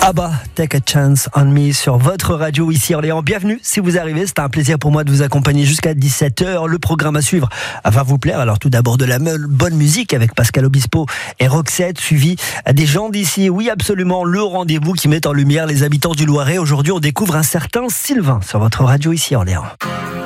ABBA, Take a Chance on Me sur votre radio ici Orléans. Bienvenue si vous arrivez, c'est un plaisir pour moi de vous accompagner jusqu'à 17h. Le programme à suivre va vous plaire. Alors tout d'abord de la bonne musique avec Pascal Obispo et Roxette, suivi des gens d'ici. Oui absolument, le rendez-vous qui met en lumière les habitants du Loiret. Aujourd'hui on découvre un certain Sylvain sur votre radio ici Orléans.